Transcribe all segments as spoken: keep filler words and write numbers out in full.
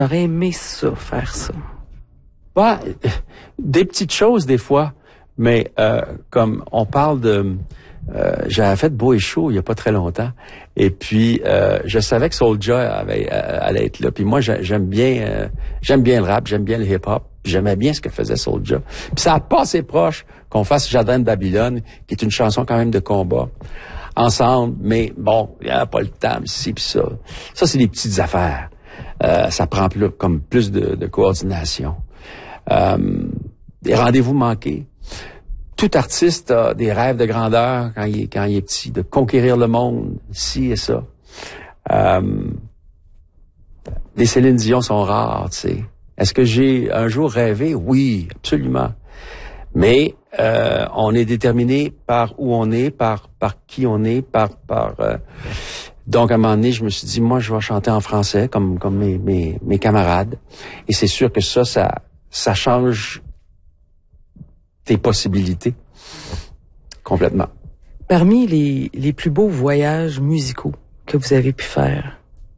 J'aurais aimé ça, faire ça. Bah, des petites choses des fois, mais euh, comme on parle de... Euh, j'avais fait Beau et chaud il y a pas très longtemps, et puis euh, je savais que Soulja avait euh, allait être là. Puis moi j'aime bien euh, j'aime bien le rap, j'aime bien le hip hop, j'aimais bien ce que faisait Soulja. Puis ça a passé proche qu'on fasse Jardin de Babylone, qui est une chanson quand même de combat ensemble, mais bon, il n'y a pas le temps, ci puis ça. Ça c'est des petites affaires. Euh, ça prend plus comme plus de, de coordination. Euh, des rendez-vous manqués. Tout artiste a des rêves de grandeur quand il est, quand il est petit, de conquérir le monde, ci et ça. Euh, les Céline Dion sont rares, tu sais. Est-ce que j'ai un jour rêvé? Oui, absolument. Mais euh, on est déterminé par où on est, par par qui on est, par par. Euh, donc à un moment donné, je me suis dit, moi, je vais chanter en français comme comme mes mes, mes camarades. Et c'est sûr que ça, ça ça change tes possibilités. Complètement. Parmi les, les plus beaux voyages musicaux que vous avez pu faire,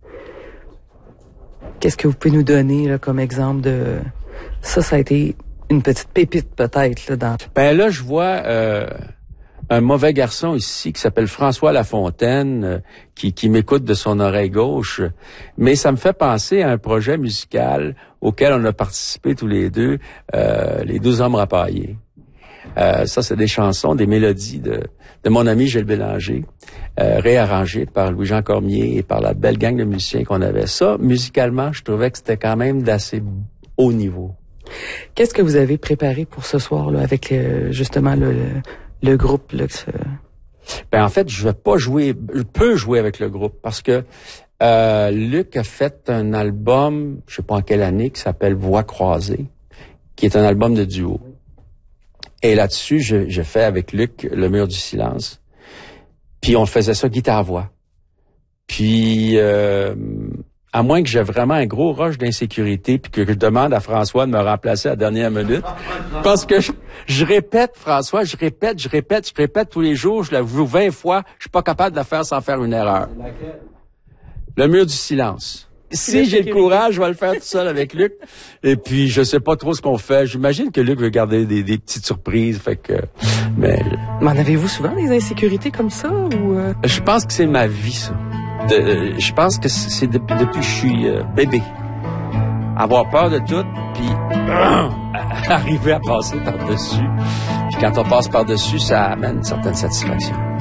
qu'est-ce que vous pouvez nous donner là, comme exemple de... Ça, ça a été une petite pépite peut-être. Là, dans... Ben là, je vois euh, un mauvais garçon ici qui s'appelle François Lafontaine, euh, qui, qui m'écoute de son oreille gauche. Mais ça me fait penser à un projet musical auquel on a participé tous les deux, euh, les Douze Hommes Rapaillés. Euh, ça, c'est des chansons, des mélodies de, de mon ami Gilles Bélanger, euh, réarrangées par Louis-Jean Cormier et par la belle gang de musiciens qu'on avait. Ça, musicalement, je trouvais que c'était quand même d'assez haut niveau. Qu'est-ce que vous avez préparé pour ce soir, là, avec euh, justement le, le, le groupe? Là, que... Ben en fait, je vais pas jouer, je peux jouer avec le groupe parce que euh, Luc a fait un album, je sais pas en quelle année, qui s'appelle Voix croisées, qui est un album de duo. Et là-dessus, je, je fais avec Luc Le Mur du silence. Puis on faisait ça guitare-voix. Puis, euh, à moins que j'ai vraiment un gros rush d'insécurité, puis que je demande à François de me remplacer à la dernière minute, parce que je, je répète, François, je répète, je répète, je répète tous les jours, je la joue vingt fois, je suis pas capable de la faire sans faire une erreur. Le Mur du silence. Si j'ai le courage, je vais le faire tout seul avec Luc. Et puis, je sais pas trop ce qu'on fait. J'imagine que Luc veut garder des, des petites surprises. Fait que, mais. Mais en avez-vous souvent des insécurités comme ça ou euh... Je pense que c'est ma vie, ça. De, je pense que c'est depuis, depuis que je suis euh, bébé. Avoir peur de tout, puis euh, arriver à passer par-dessus. Puis quand on passe par-dessus, ça amène une certaine satisfaction.